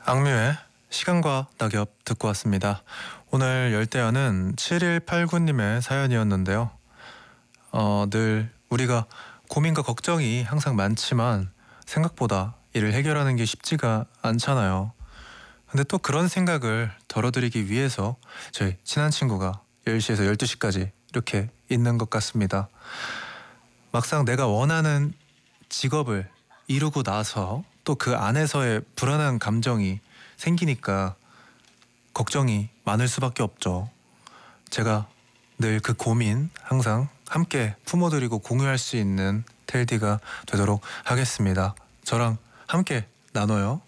악뮤의 시간과 낙엽 듣고 왔습니다. 오늘 열대야는 7189님의 사연이었는데요. 늘 우리가 고민과 걱정이 항상 많지만 생각보다 이를 해결하는 게 쉽지가 않잖아요. 근데 또 그런 생각을 덜어드리기 위해서 저희 친한 친구가 10시에서 12시까지 이렇게 있는 것 같습니다. 막상 내가 원하는 직업을 이루고 나서 또 그 안에서의 불안한 감정이 생기니까 걱정이 많을 수밖에 없죠. 제가 늘 그 고민 항상 함께 품어드리고 공유할 수 있는 텔디가 되도록 하겠습니다. 저랑 함께 나눠요.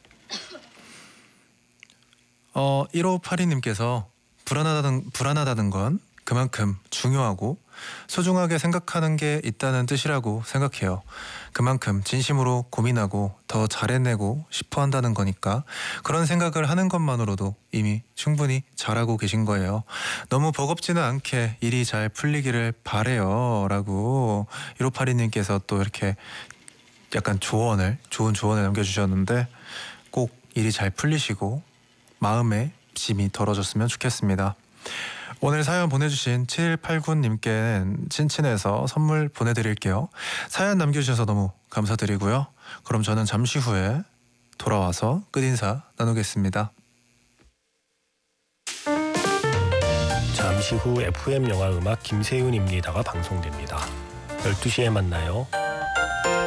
1582님께서 불안하다는 건 그만큼 중요하고 소중하게 생각하는 게 있다는 뜻이라고 생각해요. 그만큼 진심으로 고민하고 더 잘해내고 싶어 한다는 거니까 그런 생각을 하는 것만으로도 이미 충분히 잘하고 계신 거예요. 너무 버겁지는 않게 일이 잘 풀리기를 바래요 라고 1582님께서 또 이렇게 약간 좋은 조언을 남겨주셨는데 꼭 일이 잘 풀리시고 마음의 짐이 덜어졌으면 좋겠습니다. 오늘 사연 보내주신 7189님께는 친친에서 선물 보내드릴게요. 사연 남겨주셔서 너무 감사드리고요. 그럼 저는 잠시 후에 돌아와서 끝인사 나누겠습니다. 잠시 후 FM 영화 음악 김세윤입니다가 방송됩니다. 12시에 만나요.